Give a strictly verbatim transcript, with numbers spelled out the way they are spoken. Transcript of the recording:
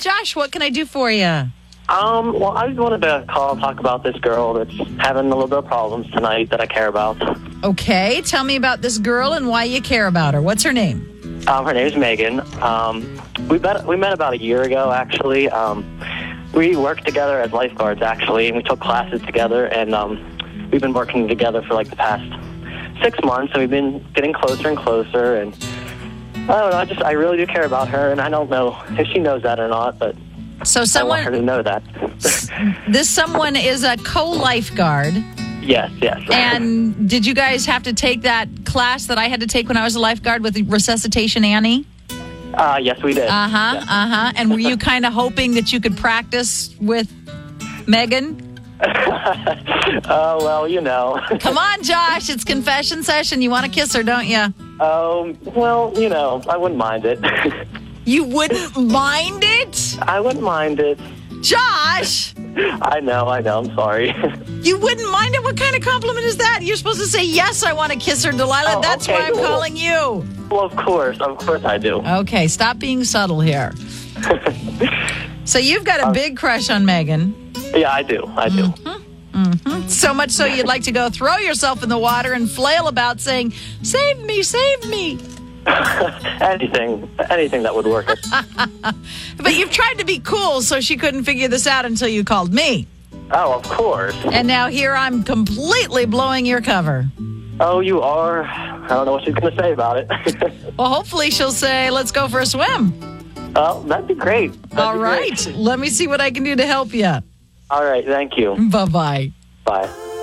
Josh, what can I do for you? Um, well, I just wanted to call and talk about this girl that's having a little bit of problems tonight that I care about. Okay, tell me about this girl and why you care about her. What's her name? Um, her name's Megan. Um, we met we met about a year ago, actually. Um, we worked together as lifeguards, actually, and we took classes together, and um, we've been working together for like the past six months, and we've been getting closer and closer, and I don't know, I just, I really do care about her, and I don't know if she knows that or not, but So someone, I want her to know that. This someone is a co-lifeguard. Yes, yes. And did you guys have to take that class that I had to take when I was a lifeguard with Resuscitation Annie? Uh, yes, we did. Uh-huh, yes. uh-huh. And were you kind of hoping that you could practice with Megan? Oh, well, you know. Come on, Josh. It's confession session. You want to kiss her, don't you? Um, well, you know, I wouldn't mind it. You wouldn't mind it? I wouldn't mind it. Josh! I know, I know. I'm sorry. You wouldn't mind it? What kind of compliment is that? You're supposed to say, yes, I want to kiss her, Delilah. Oh, That's okay. why I'm calling you. Well, of course. Of course I do. Okay, stop being subtle here. So you've got a big crush on Megan. Yeah, I do. I do. Mm-hmm. Mm-hmm. So much so you'd like to go throw yourself in the water and flail about saying, save me, save me. anything, anything that would work. But you've tried to be cool so she couldn't figure this out until you called me. Oh, of course. And now here I'm completely blowing your cover. Oh, you are? I don't know what she's going to say about it. Well, hopefully she'll say, let's go for a swim. Oh, that'd be great. That'd All be right. great. Let me see what I can do to help you. All right. Thank you. Bye-bye. Bye.